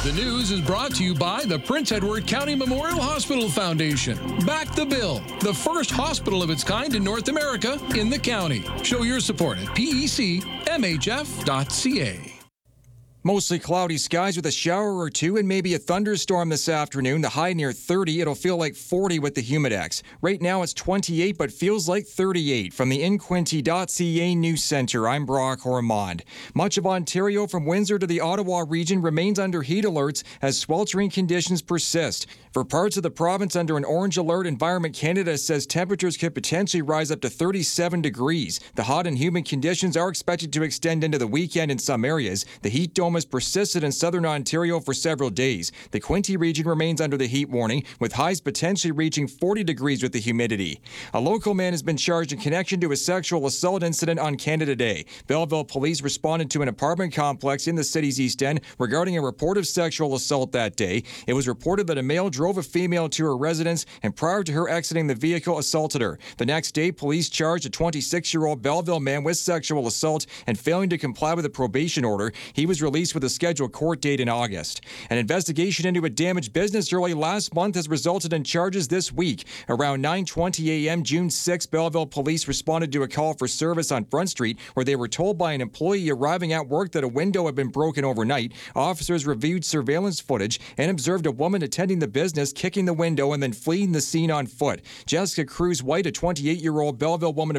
The news is brought to you by the Prince Edward County Memorial Hospital Foundation. Back the Bill, the first hospital of its kind in North America in the county. Show your support at pecmhf.ca. Mostly cloudy skies with a shower or two and maybe a thunderstorm this afternoon. The high near 30. It'll feel like 40 with the Humidex. Right now it's 28 but feels like 38. From the InQuinty.ca News Center, I'm Brock Ormond. Much of Ontario from Windsor to the Ottawa region remains under heat alerts as sweltering conditions persist. For parts of the province under an orange alert, Environment Canada says temperatures could potentially rise up to 37 degrees. The hot and humid conditions are expected to extend into the weekend in some areas. The heat dome has persisted in southern Ontario for several days. The Quinte region remains under the heat warning, with highs potentially reaching 40 degrees with the humidity. A local man has been charged in connection to a sexual assault incident on Canada Day. Belleville police responded to an apartment complex in the city's East End regarding a report of sexual assault that day. It was reported that a male drove a female to her residence and prior to her exiting the vehicle assaulted her. The next day, police charged a 26-year-old Belleville man with sexual assault and failing to comply with a probation order. He was released with a scheduled court date in August. An investigation into a damaged business early last month has resulted in charges this week. Around 9:20 a.m. June 6, Belleville police responded to a call for service on Front Street where they were told by an employee arriving at work that a window had been broken overnight. Officers reviewed surveillance footage and observed a woman attending the business kicking the window and then fleeing the scene on foot. Jessica Cruz White, a 28-year-old Belleville woman